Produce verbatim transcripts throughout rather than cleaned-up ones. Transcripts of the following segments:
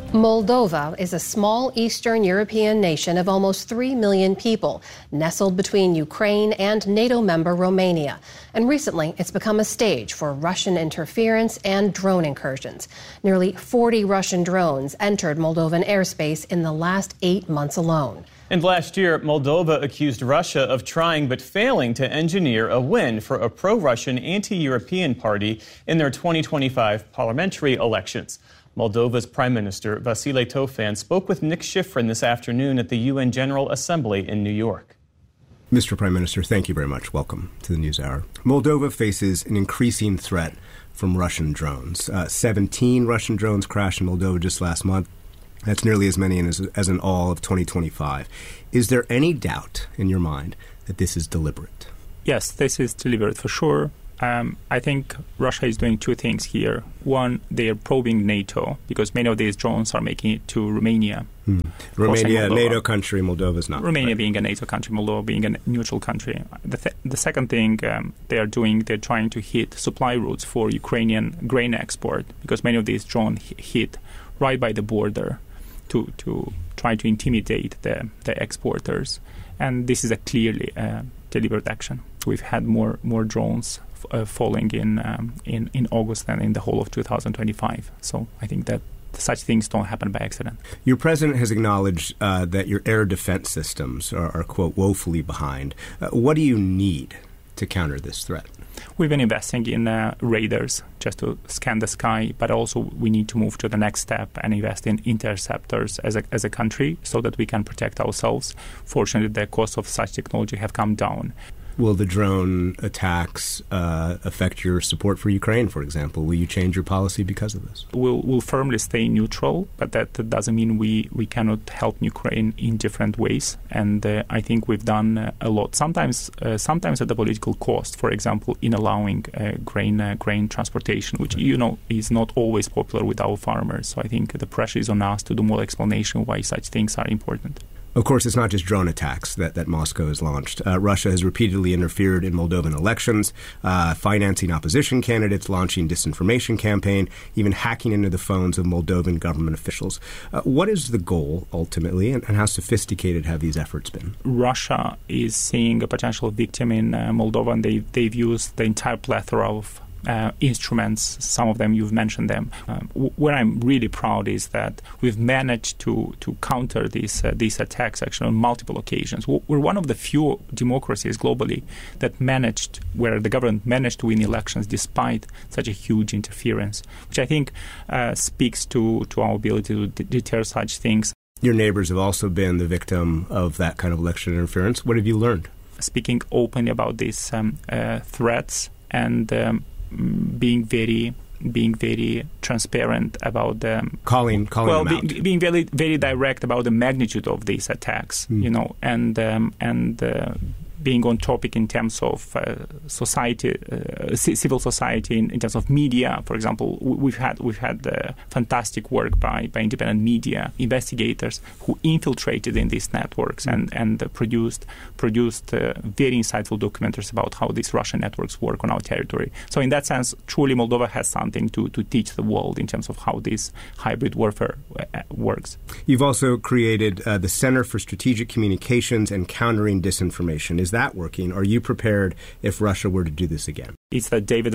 Moldova is a small Eastern European nation of almost three million people, nestled between Ukraine and NATO member Romania. And recently, it's become a stage for Russian interference and drone incursions. Nearly forty Russian drones entered Moldovan airspace in the last eight months alone. And last year, Moldova accused Russia of trying but failing to engineer a win for a pro-Russian anti-European party in their twenty twenty-five parliamentary elections. Moldova's Prime Minister Vasile Tofan spoke with Nick Schifrin this afternoon at the U N General Assembly in New York. Mister Prime Minister, thank you very much. Welcome to the NewsHour. Moldova faces an increasing threat from Russian drones. Uh, seventeen Russian drones crashed in Moldova just last month. That's nearly as many as, as in all of twenty twenty-five. Is there any doubt in your mind that this is deliberate? Yes, this is deliberate for sure. Um, I think Russia is doing two things here. One, they are probing NATO because many of these drones are making it to Romania. Hmm. Romania, a NATO country, Moldova is not. Romania right? being a NATO country, Moldova being a neutral country. The, th- the second thing um, they are doing, they're trying to hit supply routes for Ukrainian grain export because many of these drones h- hit right by the border to, to try to intimidate the, the exporters. And this is a clearly uh, deliberate action. We've had more more drones Uh, falling in, um, in in August and in the whole of two thousand twenty-five. So I think that such things don't happen by accident. Your president has acknowledged uh, that your air defense systems are, are quote, woefully behind. Uh, what do you need to counter this threat? We've been investing in uh, radars just to scan the sky, but also we need to move to the next step and invest in interceptors as a, as a country so that we can protect ourselves. Fortunately, the cost of such technology have come down. Will the drone attacks uh, affect your support for Ukraine, for example? Will you change your policy because of this? We'll, we'll firmly stay neutral, but that doesn't mean we, we cannot help Ukraine in different ways. And uh, I think we've done uh, a lot, sometimes uh, sometimes at the political cost, for example, in allowing uh, grain uh, grain transportation, which, you know, is not always popular with our farmers. So I think the pressure is on us to do more explanation why such things are important. Of course, it's not just drone attacks that, that Moscow has launched. Uh, Russia has repeatedly interfered in Moldovan elections, uh, financing opposition candidates, launching disinformation campaign, even hacking into the phones of Moldovan government officials. Uh, what is the goal, ultimately, and, and how sophisticated have these efforts been? Russia is seeing a potential victim in uh, Moldova, and they, they've used the entire plethora of Uh, instruments. Some of them, you've mentioned them. Um, w- what I'm really proud is that we've managed to to counter these uh, these attacks actually on multiple occasions. We're one of the few democracies globally that managed, where the government managed to win elections despite such a huge interference, which I think uh, speaks to, to our ability to d- deter such things. Your neighbors have also been the victim of that kind of election interference. What have you learned? Speaking openly about these um, uh, threats and um, being very, being very transparent about them. Calling, calling well, them out. Be, being very, very direct about the magnitude of these attacks, mm. you know, and um, and uh, being on topic in terms of uh, society, uh, c- civil society, in, in terms of media. For example, we've had we've had uh, fantastic work by, by independent media investigators who infiltrated in these networks mm. and and uh, produced produced uh, very insightful documentaries about how these Russian networks work on our territory. So in that sense, truly Moldova has something to, to teach the world in terms of how this hybrid warfare uh, works. You've also created uh, the Center for Strategic Communications and Countering Disinformation. Is that working? Are you prepared if Russia were to do this again? It's the David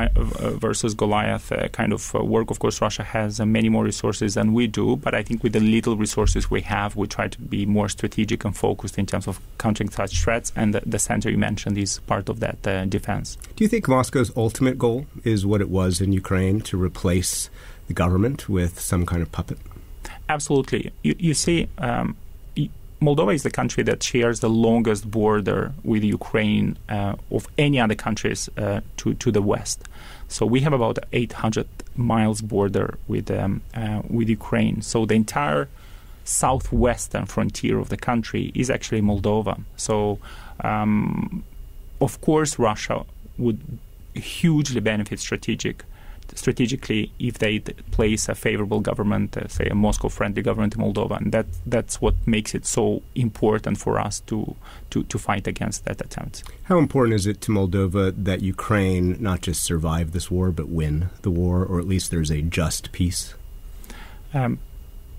versus Goliath uh, kind of uh, work. Of course, Russia has uh, many more resources than we do, but I think with the little resources we have, we try to be more strategic and focused in terms of countering such threats, and the, the center you mentioned is part of that uh, defense. Do you think Moscow's ultimate goal is what it was in Ukraine, to replace the government with some kind of puppet? Absolutely. You, you see, um, Moldova is the country that shares the longest border with Ukraine uh, of any other countries uh, to, to the west. So we have about eight hundred miles border with um, uh, with Ukraine. So the entire southwestern frontier of the country is actually Moldova. So, um, of course, Russia would hugely benefit strategic strategically if they place a favorable government, uh, say a Moscow-friendly government in Moldova. And that that's what makes it so important for us to, to, to fight against that attempt. How important is it to Moldova that Ukraine not just survive this war, but win the war, or at least there's a just peace? Um,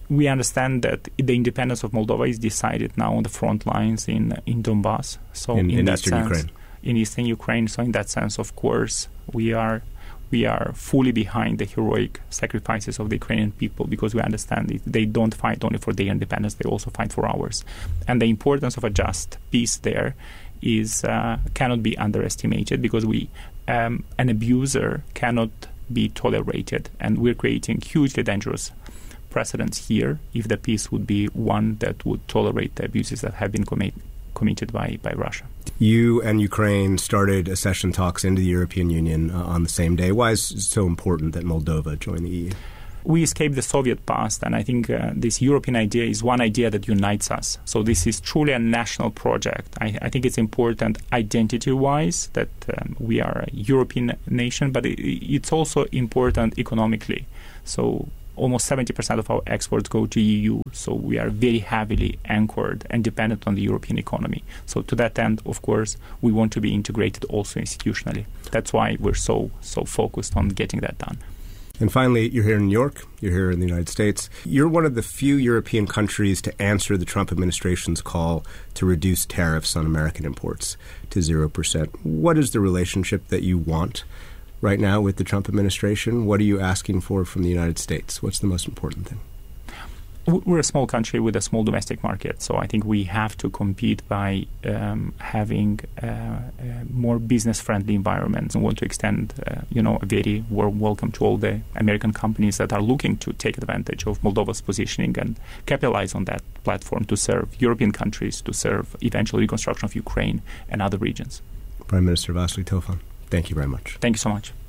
we understand that the independence of Moldova is decided now on the front lines in in Donbass. So in, in, in that eastern sense, Ukraine. in eastern Ukraine. So in that sense, of course, we are we are fully behind the heroic sacrifices of the Ukrainian people, because we understand it. They don't fight only for their independence; they also fight for ours. And the importance of a just peace there is uh, cannot be underestimated, because we um, an abuser cannot be tolerated, and we're creating hugely dangerous precedents here if the peace would be one that would tolerate the abuses that have been commit, committed by, by Russia. You and Ukraine started accession talks into the European Union uh, on the same day. Why is it so important that Moldova join the E U? We escaped the Soviet past, and I think uh, this European idea is one idea that unites us. So this is truly a national project. I, I think it's important identity-wise that um, we are a European nation, but it, it's also important economically. So almost seventy percent of our exports go to E U, so we are very heavily anchored and dependent on the European economy. So to that end, of course, we want to be integrated also institutionally. That's why we're so so focused on getting that done. And finally, you're here in New York, you're here in the United States. You're one of the few European countries to answer the Trump administration's call to reduce tariffs on American imports to zero percent. What is the relationship that you want right now with the Trump administration? What are you asking for from the United States? What's the most important thing? We're a small country with a small domestic market, so I think we have to compete by um, having uh, uh, more business-friendly environments, and want to extend, uh, you know, a very warm welcome to all the American companies that are looking to take advantage of Moldova's positioning and capitalize on that platform to serve European countries, to serve eventual reconstruction of Ukraine and other regions. Prime Minister Vasily Tofan, thank you very much. Thank you so much.